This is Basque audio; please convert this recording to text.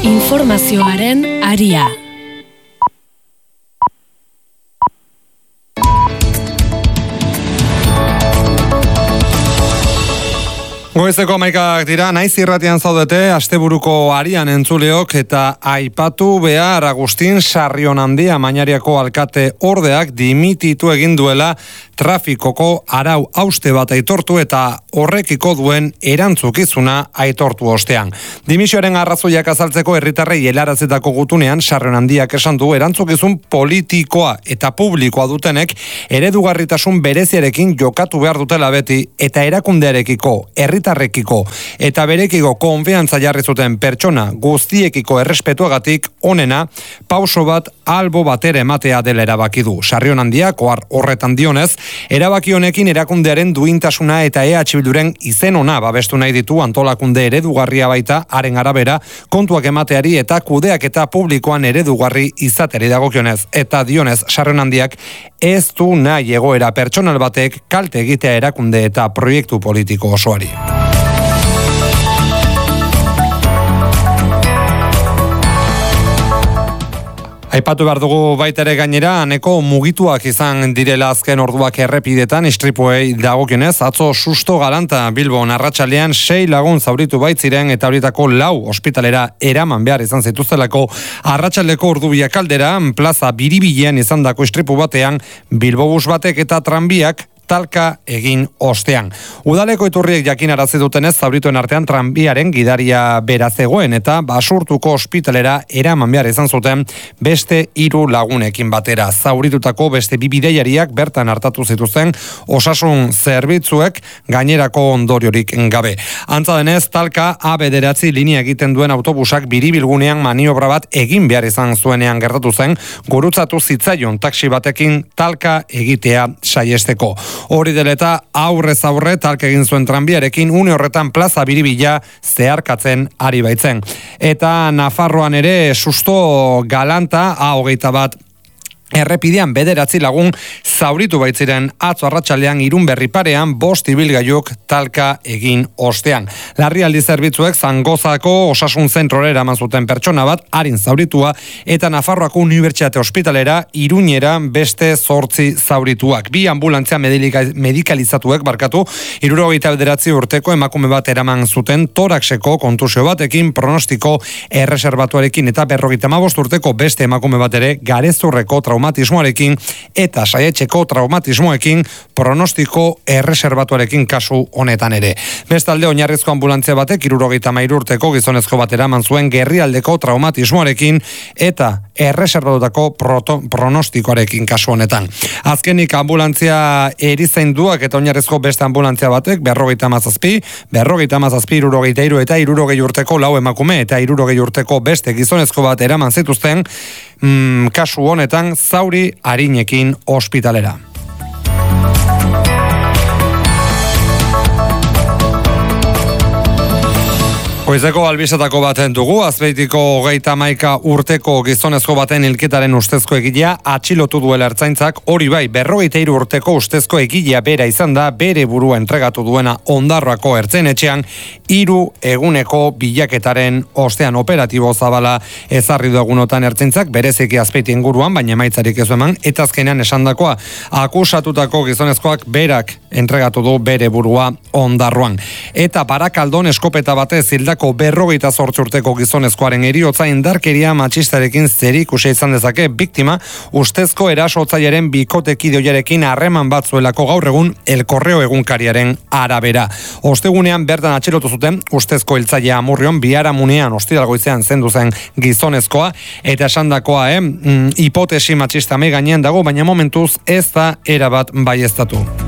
Informazioaren aria. Goizeko 11 dira, naiz irratian zaudete, asteburuko arian entzuleok eta aipatu behar Agustin Sarrionandia Mañariako alkate ordeak dimititu egin duela trafikoko arau hauste bat aitortu eta horrekiko duen erantzukizuna aitortu ostean. Dimisioaren arrazoiak azaltzeko herritarrei helarazitako gutunean Sarrionandiak esan du erantzukizun politikoa eta publikoa dutenek eredugarritasun bereziarekin jokatu behar dutela beti eta erakundearekiko herritarrekiko eta berekiko konfiantza jarri zuten pertsona guztiekiko errespetuagatik onena pauso bat albo batera ematea dela erabaki du. Sarrionandiak horretan dionez, erabaki honekin erakundearen duintasuna eta EH Bilduren izen ona babestu nahi ditu antolakunde eredugarria baita haren arabera kontuak emateari eta kudeaketa publikoan eredugarri izateri dagokionez eta dionez Sarrionandiak ez du nahi egoera pertsonal batek kalte egitea erakunde eta proiektu politiko osoari. Aipatu behar dugu baita ere gainera, aneko mugituak izan direla azken orduak errepidetan, istripuei dagokionez, atzo susto galanta Bilbon arratsalean 6 lagun zauritu baitziren eta horietako 4 ospitalera eraman behar izan zituztelako arratsaldeko ordubiak aldera, plaza Biribilean izandako istripu batean, Bilbobus batek eta tranbiak talka egin ostean. Udaleko iturriek jakinarazi dutenez zaurituen artean tranbiaren gidaria bera zegoen eta Basurtuko ospitalera eraman behar izan zuten beste 3 lagunekin batera. Zauritutako beste 2 bidaiariak bertan hartatu zituzten osasun zerbitzuek gainerako ondoriorik gabe. Antza denez, talka A9 linea egiten duen autobusak Biribilgunean maniobra bat egin behar izan zuenean gertatu zen, gurutzatu zitzaion taxi batekin talka egitea saiesteko. Hori dela eta aurrez aurre talka egin zuen tranbiarekin une horretan plaza Biribila zeharkatzen ari baitzen. Eta Nafarroan ere susto galanta A21 errepidean 9 lagun zauritu baitziren atzo arratsaldean Irunberri parean 5 ibilgailuk talka egin ostean. Larrialdi zerbitzuek Zangozako osasun zentrora eraman zuten pertsona bat arin zauritua eta Nafarroako Unibertsitate Ospitalera Iruñera beste 8 zaurituak. 2 ambulantzia medikalizatuek 69 urteko emakume bat eraman zuten toraxeko kontusio batekin pronostiko erreserbatuarekin eta 55 urteko beste emakume bat ere garezurreko traumatismoarekin eta saietxeko traumatismoekin pronostiko erreserbatuarekin kasu honetan ere. Bestalde oinarrizko ambulantzia batek 73 urteko gizonezko bat eraman zuen gerrialdeko traumatismoarekin eta erreserbatutako pronostikoarekin kasu honetan. Azkenik ambulantzia erizainduak eta oinarrizko beste ambulantzia batek 57, 63 eta 60 urteko 4 emakume eta 60 urteko beste gizonezko bat eraman zituzten kasu honetan zauri arinekin ospitalera. Goizeko albistetako baten dugu, Azpeitiko 31 urteko gizonezko baten hilketaren ustezko egilea atxilotu duela ertzaintzak, hori bai 53 urteko ustezko egilea bera izan da bere burua entregatu duena Ondarroako ertzainetxean 3 eguneko bilaketaren ostean operatibo zabala ezarri du egunotan ertzaintzak bereziki Azpeiti inguruan, baina emaitzarik ez eman eta azkenean esandakoa akusatutako gizonezkoak berak entregatu du bere burua Ondarroan. Eta Barakaldon eskopeta batez hildako 58 urteko gizonezkoaren heriotza indarkeria matxistarekin zerikusia izan dezake biktima ustezko erasotzailearen bikotekideoiarekin harreman bat zuelako gaur egun El Correo egunkariaren arabera. Ostegunean bertan atxilotu zuten ustezko hiltzailea Amurrion biharamunean ostiral goizean zendu zen gizonezkoa eta esandakoa hipotesi matxista mai gainean dago baina momentuz ez da erabat baieztatu.